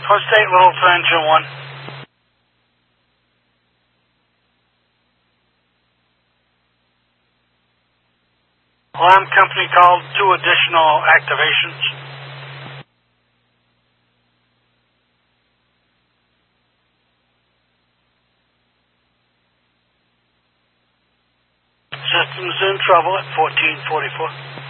Coast 8 Little to Engine 1. Alarm company called, 2 additional activations. Systems in trouble at 1444.